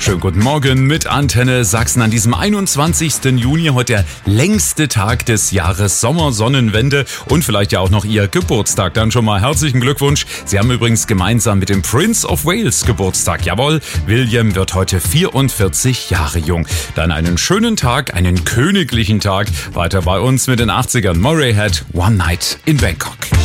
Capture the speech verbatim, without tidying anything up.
Schönen guten Morgen mit Antenne Sachsen an diesem einundzwanzigsten Juni. Heute der längste Tag des Jahres, Sommersonnenwende und vielleicht ja auch noch Ihr Geburtstag. Dann schon mal herzlichen Glückwunsch. Sie haben übrigens gemeinsam mit dem Prince of Wales Geburtstag. Jawohl, William wird heute vierundvierzig Jahre jung. Dann einen schönen Tag, einen königlichen Tag. Weiter bei uns mit den achtzigern. Moray Head, One Night in Bangkok.